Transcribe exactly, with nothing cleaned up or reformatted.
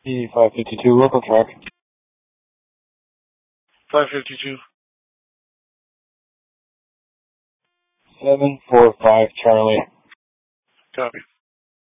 E five fifty-two, local track. five fifty-two. seven four five, Charlie. Copy.